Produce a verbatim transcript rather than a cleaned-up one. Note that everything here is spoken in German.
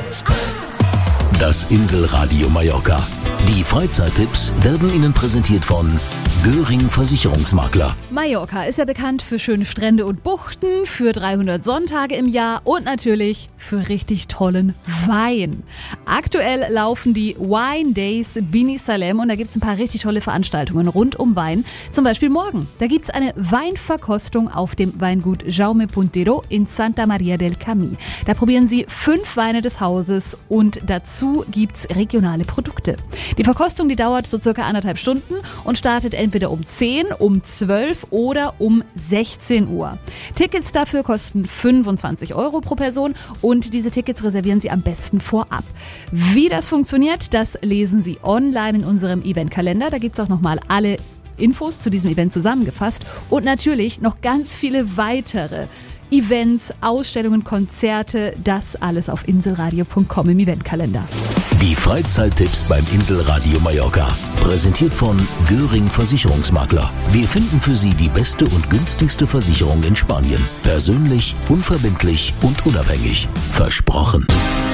Das Inselradio Mallorca. Die Freizeittipps werden Ihnen präsentiert von Göring Versicherungsmakler. Mallorca ist ja bekannt für schöne Strände und Buchten, für dreihundert Sonntage im Jahr und natürlich für richtig tollen Wein. Aktuell laufen die Wine Days Bini Salem und da gibt es ein paar richtig tolle Veranstaltungen rund um Wein. Zum Beispiel morgen. Da gibt es eine Weinverkostung auf dem Weingut Jaume Puntero in Santa Maria del Camí. Da probieren Sie fünf Weine des Hauses und dazu gibt es regionale Produkte. Die Verkostung, die dauert so circa anderthalb Stunden und startet entweder um zehn, um zwölf oder um sechzehn Uhr. Tickets dafür kosten fünfundzwanzig Euro pro Person und diese Tickets reservieren Sie am besten vorab. Wie das funktioniert, das lesen Sie online in unserem Eventkalender. Da gibt es auch nochmal alle Infos zu diesem Event zusammengefasst und natürlich noch ganz viele weitere Events, Ausstellungen, Konzerte, das alles auf inselradio punkt com im Eventkalender. Die Freizeittipps beim Inselradio Mallorca. Präsentiert von Göring Versicherungsmakler. Wir finden für Sie die beste und günstigste Versicherung in Spanien. Persönlich, unverbindlich und unabhängig. Versprochen.